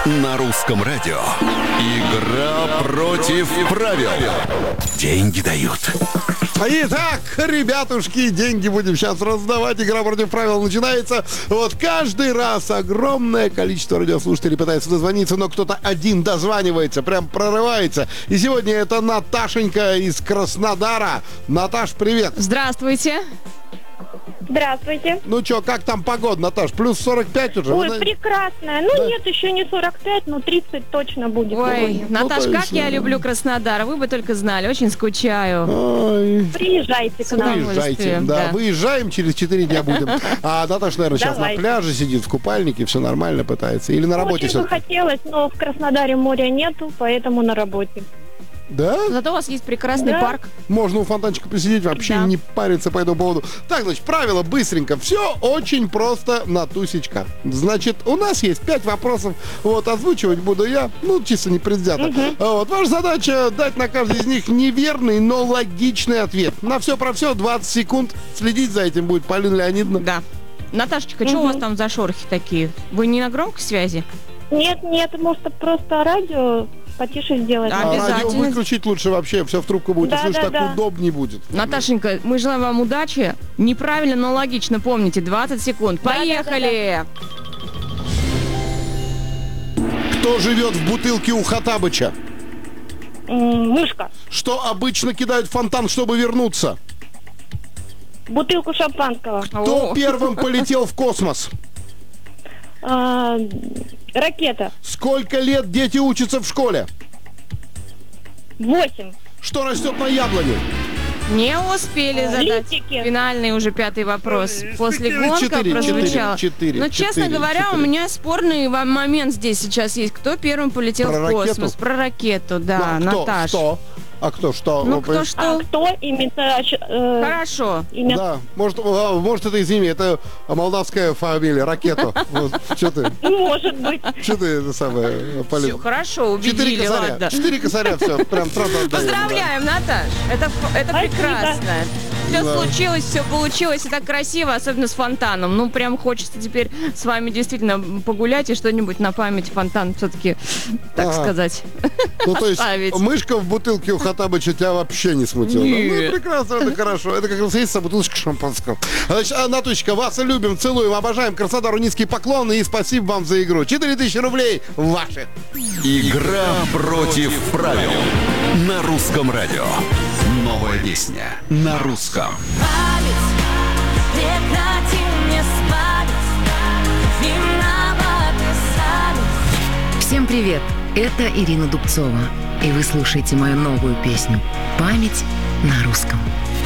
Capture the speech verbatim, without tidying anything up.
На русском радио. Игра против правил. Деньги дают. Итак, ребятушки, деньги будем сейчас раздавать. Игра против правил начинается. Вот каждый раз огромное количество радиослушателей пытается дозвониться, но кто-то один дозванивается, прям прорывается. И сегодня это Наташенька из Краснодара. Наташ, привет. Здравствуйте. Здравствуйте. Ну что, как там погода, Наташ? Плюс сорок пять уже? Ой, Вы... прекрасная. Ну Да. нет, еще не сорок пять, но тридцать точно будет. Ой, сегодня. Наташ, Ну, то как есть, я да. люблю Краснодар. Вы бы только знали, очень скучаю. Ой. Приезжайте к нам. Выезжайте, удовольствием, да, да. выезжаем, через четыре дня будем. А Наташа, наверное, сейчас на Давайте. пляже сидит, в купальнике, все нормально пытается. Или на работе Очень бы все. хотелось, но в Краснодаре моря нету, поэтому на работе. Да? Зато у вас есть прекрасный Да. парк. Можно у фонтанчика посидеть, вообще Да. не париться по этому поводу. Так, значит, правила быстренько. Все очень просто, Натусечка. Значит, у нас есть пять вопросов. Вот, озвучивать буду я, ну, чисто непредвзято. Вот, ваша задача дать на каждый из них неверный, но логичный ответ. На все про все двадцать секунд. Следить за этим будет Полина Леонидовна. Да. Наташечка, что у вас там за шорохи такие? Вы не на громкой связи? Нет, нет, может просто радио потише сделать. А, А радио Обязательно. выключить лучше вообще, все в трубку будет Да, слышать, да, так да. удобнее будет. Наташенька, мы желаем вам удачи. Неправильно, но логично, помните, двадцать секунд. Да, да, Поехали! Кто живет в бутылке у Хаттабыча? М, Мышка. Что обычно кидают в фонтан, чтобы вернуться? Бутылку шампанского. Кто О. первым полетел в космос? А, ракета. Сколько лет дети учатся в школе? Восемь. Что растет на яблоне? Не успели А, задать листики. финальный уже пятый вопрос. После Четыре, гонка четыре, прозвучало. четыре, Но, четыре, честно четыре, говоря, у четыре. меня спорный вам момент здесь сейчас есть. Кто первым полетел Про в ракету? космос? Про ракету, да, Ну, кто, Наташ. что? А кто что? Ну, Ну, кто понимаешь? что? А кто именно? э, Хорошо. имя? Да, может, а, может это из имя, это молдавская фамилия, ракета. Что ты, Может быть. что ты это самое, Все, Полина? хорошо, Четыре убедили, косаря, ладно. четыре косаря, все, прям сразу отдаем, да. Поздравляем, Наташ. Это, ф- это Спасибо. прекрасно. Все Да. случилось, все получилось, и так красиво, особенно с фонтаном. Ну, прям хочется теперь с вами действительно погулять и что-нибудь на память фонтан все-таки, так Ага. сказать. Ну, то есть, Оставить. мышка в бутылке у Хаттабыча тебя вообще не смутила. да? Нет. Ну, прекрасно, это хорошо. Это как раз есть бутылочка шампанского. Значит, а, Натусечка, вас любим, целуем, обожаем. Краснодару низкий поклон и спасибо вам за игру. четыре тысячи рублей ваши. Игра против правил. На русском радио. Новая песня на русском. Прекрати мне спать, виноваты сами. Всем привет! Это Ирина Дубцова. И вы слушаете мою новую песню «Память на русском».